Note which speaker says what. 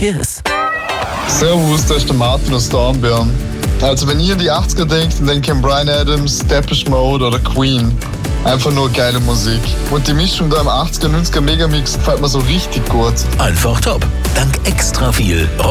Speaker 1: Cheers.
Speaker 2: Servus, da ist der Martin aus Dornbirn. Also wenn ihr an die 80er denkt, dann denkt ihr an Bryan Adams, Depeche Mode oder Queen. Einfach nur geile Musik. Und die Mischung da im 80er, 90er Megamix gefällt mir so richtig gut.
Speaker 1: Einfach top. Dank extra viel